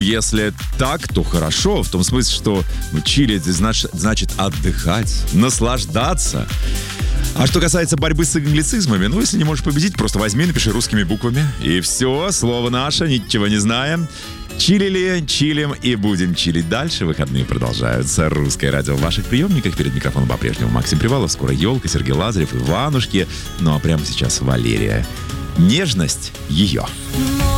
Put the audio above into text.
если так, то хорошо. В том смысле, что чилить значит отдыхать, наслаждаться. А что касается борьбы с англицизмами, если не можешь победить, просто возьми, напиши русскими буквами. И все, слово наше, ничего не знаем. Чилили, чилим и будем чилить дальше. Выходные продолжаются. Русское радио в ваших приемниках. Перед микрофоном по-прежнему Максим Привалов. Скоро елка, Сергей Лазарев, Иванушки. Ну а прямо сейчас Валерия. Нежность ее.